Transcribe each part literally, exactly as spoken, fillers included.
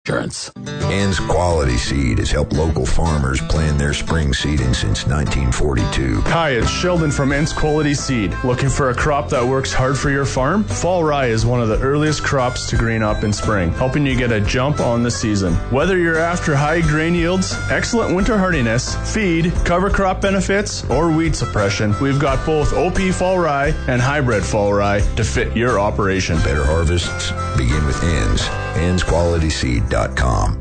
insurance. Ann's Quality Seed has helped local farmers plan their spring seeding since nineteen forty-two. Hi, it's Sheldon from Ann's Quality Seed. Looking for a crop that works hard for your farm? Fall rye is one of the earliest crops to green up in spring, helping you get a jump on the season. Whether you're after high grain yields, excellent winter hardiness, feed, cover crop benefits, or weed suppression, we've got both O P fall rye and hybrid fall rye to fit your operation. Better harvests begin with Ann's. anns quality seed dot com.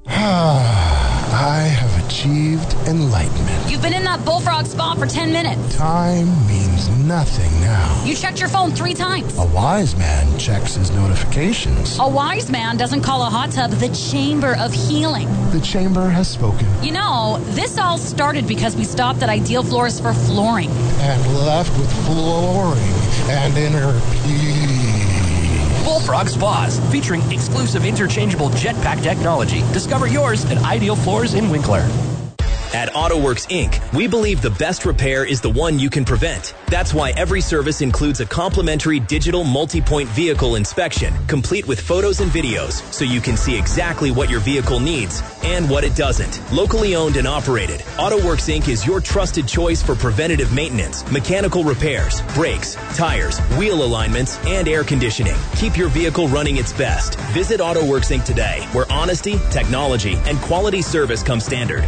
I have achieved enlightenment. You've been in that bullfrog spa for ten minutes. Time means nothing now. You checked your phone three times. A wise man checks his notifications. A wise man doesn't call a hot tub the chamber of healing. The chamber has spoken. You know, this all started because we stopped at Ideal Floors for flooring. And left with flooring and inner peace. Bullfrog Spas, featuring exclusive interchangeable jetpack technology. Discover yours at Ideal Floors in Winkler. At AutoWorks Incorporated, we believe the best repair is the one you can prevent. That's why every service includes a complimentary digital multi-point vehicle inspection, complete with photos and videos, so you can see exactly what your vehicle needs and what it doesn't. Locally owned and operated, AutoWorks Incorporated is your trusted choice for preventative maintenance, mechanical repairs, brakes, tires, wheel alignments, and air conditioning. Keep your vehicle running its best. Visit AutoWorks Incorporated today, where honesty, technology, and quality service come standard.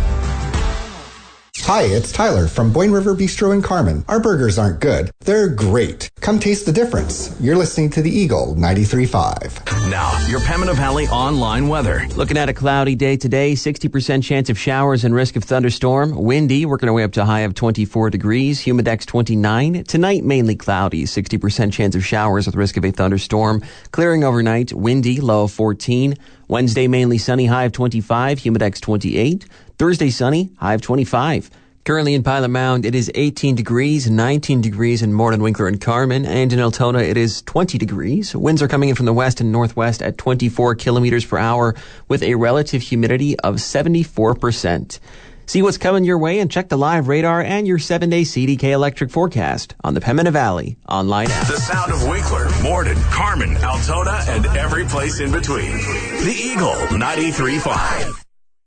Hi, it's Tyler from Boyne River Bistro in Carmen. Our burgers aren't good. They're great. Come taste the difference. You're listening to the Eagle ninety-three point five. Now, your Pembina Valley online weather. Looking at a cloudy day today, sixty percent chance of showers and risk of thunderstorm. Windy, working our way up to a high of twenty-four degrees. Humidex twenty-nine. Tonight, mainly cloudy, sixty percent chance of showers with risk of a thunderstorm. Clearing overnight, windy, low of fourteen. Wednesday, mainly sunny, high of twenty-five. Humidex twenty-eight. Thursday, sunny, high of twenty-five. Currently in Pilot Mound, it is eighteen degrees, nineteen degrees in Morden, Winkler, and Carmen, and in Altona, it is twenty degrees. Winds are coming in from the west and northwest at twenty-four kilometers per hour with a relative humidity of seventy-four percent. See what's coming your way and check the live radar and your seven-day C D K electric forecast on the Pembina Valley online app. The sound of Winkler, Morden, Carmen, Altona, and every place in between. The Eagle ninety-three point five.